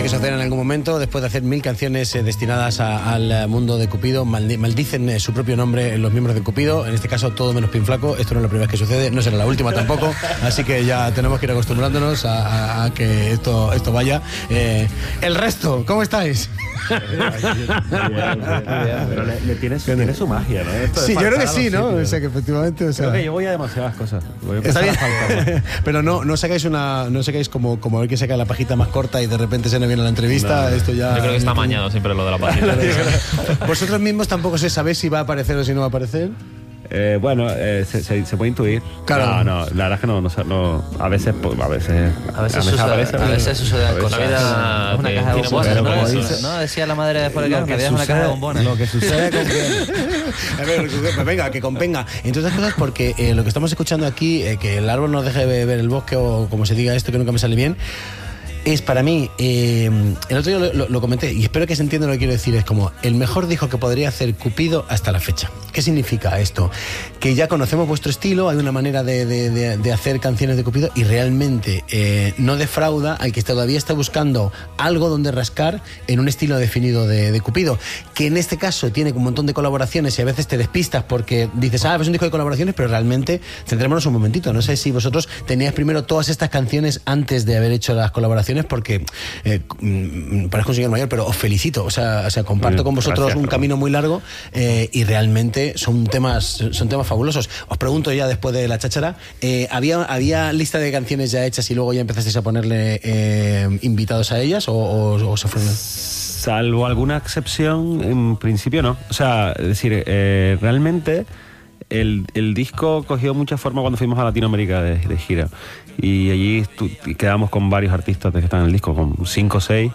que suceder en algún momento, después de hacer 1000 canciones destinadas al mundo de Cupido, maldicen su propio nombre los miembros de Cupido, en este caso todo menos Pinflaco. Esto no es la primera vez que sucede, no será la última tampoco, así que ya tenemos que ir acostumbrándonos a que esto vaya. El resto, ¿cómo estáis? Pero tiene su magia, ¿no? Sí, yo creo que sí, ¿no? O sea, que efectivamente... Creo que yo voy a demasiadas cosas. Está bien. Pero no sacáis como a ver que saca la pajita más corta y de repente se nos viene la entrevista. No. Esto ya... Yo creo que está amañado siempre lo de la pajita. ¿Vosotros mismos tampoco sabéis si va a aparecer o si no va a aparecer? Bueno, se puede intuir. Claro. No, la verdad es que no, a veces sucede cosas. La vida una caja de bombones, ¿no? Decía la madre de Forrest que había una caja de bombones. Lo que sucede conviene. A ver, pues venga, que convenga. Entre otras cosas porque lo que estamos escuchando aquí, que el árbol nos deje ver el bosque, o como se diga esto que nunca me sale bien, es para mí, el otro día lo comenté y espero que se entienda lo que quiero decir, es como el mejor disco que podría hacer Cupido hasta la fecha. ¿Qué significa esto? Que ya conocemos vuestro estilo, hay una manera de hacer canciones de Cupido y realmente no defrauda al que todavía está buscando algo donde rascar en un estilo definido de Cupido, que en este caso tiene un montón de colaboraciones y a veces te despistas porque dices, es un disco de colaboraciones, pero realmente centrémonos un momentito. No sé si vosotros teníais primero todas estas canciones antes de haber hecho las colaboraciones, porque parezco un señor mayor, pero os felicito, o sea comparto con vosotros un camino muy largo y realmente son temas fabulosos. Os pregunto ya después de la cháchara, ¿había lista de canciones ya hechas y luego ya empezasteis a ponerle invitados a ellas o se fueron? Salvo alguna excepción, en principio no. O sea, es decir, realmente el disco cogió mucha forma cuando fuimos a Latinoamérica de gira. Y allí quedamos con varios artistas que están en el disco, con 5 o 6,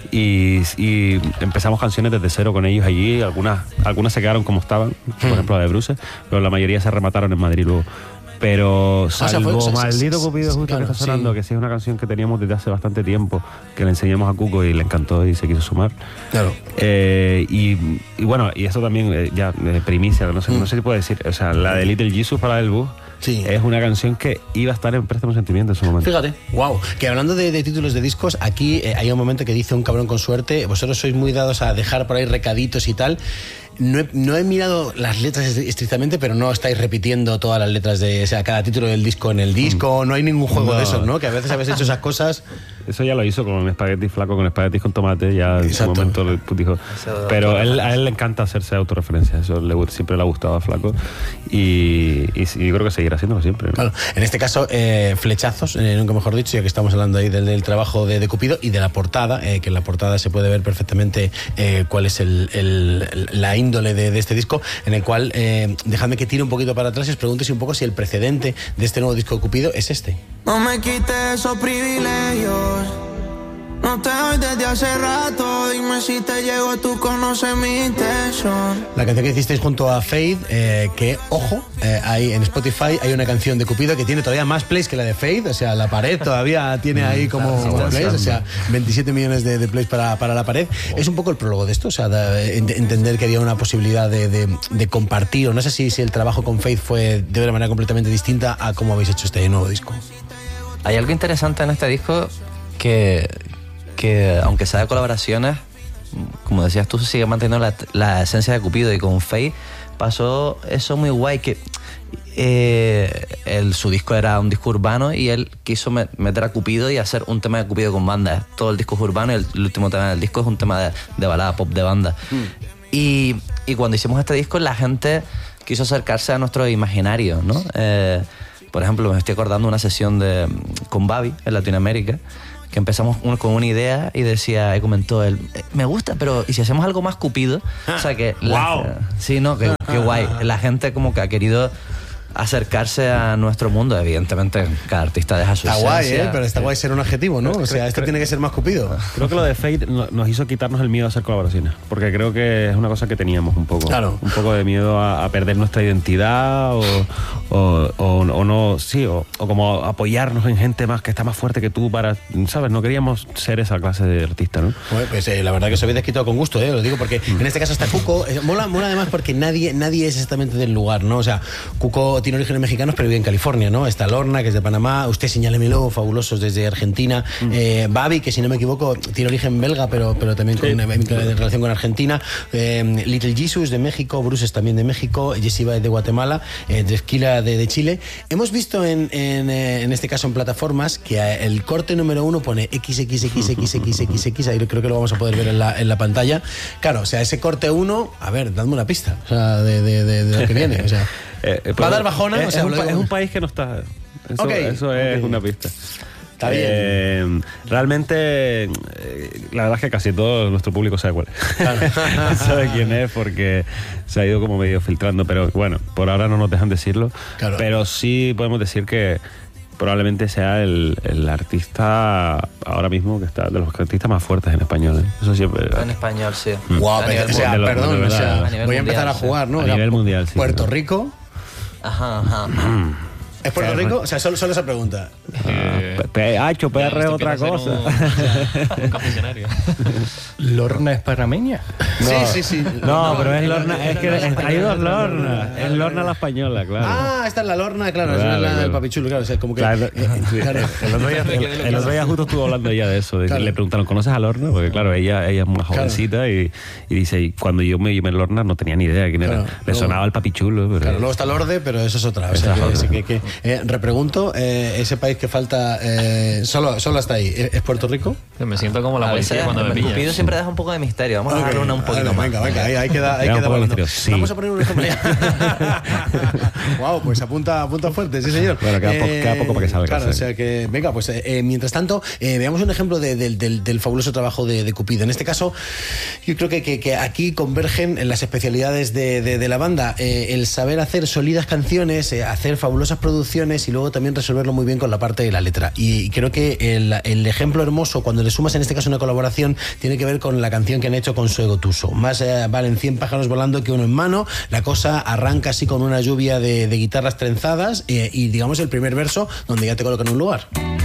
y empezamos canciones desde cero con ellos allí. Algunas se quedaron como estaban, por ejemplo la de Bruce, pero la mayoría se remataron en Madrid luego. Pero salvo Maldito Cupido justo claro, que está sonando, que sí es una canción que teníamos desde hace bastante tiempo, que le enseñamos a Cuco y le encantó y se quiso sumar. Claro. Y bueno, y eso también ya primicia, no sé si puedo decir, o sea, la de Little Jesus para el bus. Sí. Es una canción que iba a estar en Préstamo Sentimiento en su momento. Fíjate, wow. Que hablando de títulos de discos, aquí hay un momento que dice un cabrón con suerte. Vosotros sois muy dados a dejar por ahí recaditos y tal. No he mirado las letras estrictamente, pero no estáis repitiendo todas las letras de, o sea, cada título del disco en el disco. No hay ningún juego de esos, ¿no? Que a veces habéis hecho esas cosas. Eso ya lo hizo con Espagueti Flaco, con Espaguetis con Tomate, ya en su momento dijo. Pero a él le encanta hacerse autorreferencia, eso siempre le ha gustado a Flaco y yo creo que seguirá haciéndolo siempre, ¿no? Claro. En este caso, flechazos, nunca mejor dicho, ya que estamos hablando ahí del trabajo de Cupido y de la portada, que en la portada se puede ver perfectamente cuál es la índole de este disco, en el cual, dejadme que tire un poquito para atrás y os pregunte un poco si el precedente de este nuevo disco de Cupido es este. No me quites esos privilegios, no te doy desde hace rato, dime si te llego, tú conoces mi intención. La canción que hicisteis junto a Faith, que, ojo, ahí en Spotify hay una canción de Cupido que tiene todavía más plays que la de Faith, o sea, La Pared todavía tiene ahí como plays, o sea, 27 millones de plays para La Pared. Es un poco el prólogo de esto, o sea, entender que había una posibilidad de compartir, o no sé si el trabajo con Faith fue de una manera completamente distinta a cómo habéis hecho este nuevo disco. Hay algo interesante en este disco que aunque sea de colaboraciones, como decías tú, se sigue manteniendo la esencia de Cupido, y con Faith pasó eso muy guay, que su disco era un disco urbano y él quiso meter a Cupido y hacer un tema de Cupido con banda. Todo el disco es urbano y el último tema del disco es un tema de balada pop de banda. Y cuando hicimos este disco, la gente quiso acercarse a nuestro imaginario, ¿no? Por ejemplo, me estoy acordando de una sesión con Babi en Latinoamérica, que empezamos con una idea y comentó él, me gusta, pero ¿y si hacemos algo más Cupido? O sea que... ¡Wow! Sí, no, qué guay. La gente como que ha querido acercarse a nuestro mundo. Evidentemente, cada artista deja su esencia. Está guay, pero está guay ser un adjetivo, ¿no? O sea, esto tiene que ser más Cupido. Creo que lo de Fate nos hizo quitarnos el miedo a hacer colaboraciones, porque creo que es una cosa que teníamos un poco. Claro. Un poco de miedo a perder nuestra identidad o no, sí, o como apoyarnos en gente más que está más fuerte que tú para, ¿sabes? No queríamos ser esa clase de artista, ¿no? Bueno, pues la verdad que os habéis desquitado con gusto, lo digo porque en este caso está Cuco. Mola además porque nadie es exactamente del lugar, ¿no? O sea, Cuco tiene orígenes mexicanos, pero vive en California, ¿no? Está Lorna, que es de Panamá, Usted Señálemelo, fabulosos desde Argentina, Babi, que si no me equivoco tiene origen belga, pero también con relación con Argentina, Little Jesus de México, Bruce es también de México, Yesiba es de Guatemala, Esquila de Chile. Hemos visto en este caso en plataformas que el corte número 1 pone XXXXXXX, ahí creo que lo vamos a poder ver en la pantalla. Claro, o sea, ese corte 1, a ver, dadme una pista, o sea, de lo que viene, o sea, va a dar bajona, es, o sea, es un país que no está. Eso es una pista. Está bien. Realmente, la verdad es que casi todo nuestro público sabe cuál es. Claro. Sabe quién es porque se ha ido como medio filtrando, pero bueno, por ahora no nos dejan decirlo. Claro. Pero sí podemos decir que probablemente sea el artista ahora mismo que está de los artistas más fuertes en español. Eso siempre. En español, sí. Wow, o sea, perdón, o sea, voy a empezar mundial, a jugar, ¿no? A nivel mundial, sí. Puerto Rico. Ajá. ¿Es Puerto Rico? O sea, solo esa pregunta. PH, PR es otra cosa. Un campesinario. ¿Lorna es panameña? Sí. No, pero es Lorna. Es que hay dos Lornas. Es Lorna la española, claro. Ah, esta es la Lorna, claro. Esa es la del papichulo, claro. O sea, como que. Claro. El otro día justo estuvo hablando ella de eso. Le preguntaron, ¿conoces a Lorna? Porque, claro, ella es una jovencita y dice, y cuando yo me llamé Lorna no tenía ni idea de quién era. Le sonaba el papichulo. Pero... Claro, luego está Lorde, pero eso es otra. O sea, que repregunto, ese país que falta, solo hasta ahí, ¿es Puerto Rico? Me siento como la policía cuando me pilla. Cupido siempre deja un poco de misterio. Vamos a darle una un poquito más. Venga, ahí queda sí. Vamos a poner un ejemplo. Wow, pues apunta fuerte, sí señor. Bueno, queda poco para que salga. Claro, o sea que, venga, pues mientras tanto, veamos un ejemplo del fabuloso trabajo de Cupido. En este caso, yo creo que aquí convergen en las especialidades de la banda, el saber hacer sólidas canciones, hacer fabulosas producciones y luego también resolverlo muy bien con la parte de la letra. Y creo que el ejemplo hermoso, cuando le sumas en este caso una colaboración, tiene que ver con la canción que han hecho con Suego Tuso. Más valen 100 pájaros volando que uno en mano. La cosa arranca así con una lluvia de guitarras trenzadas y digamos el primer verso donde ya te colocan un lugar.